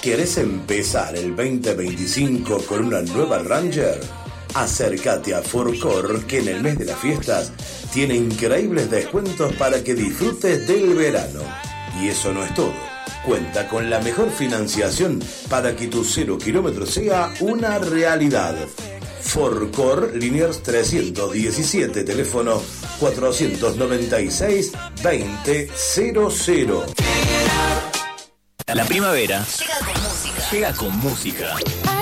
¿Querés empezar el 2025 con una nueva Ranger? Acércate a Forcor, que en el mes de las fiestas tiene increíbles descuentos para que disfrutes del verano. Y eso no es todo. Cuenta con la mejor financiación para que tu 0 kilómetro sea una realidad. Forcor, Liniers 317, teléfono 496-2000. La primavera llega con música.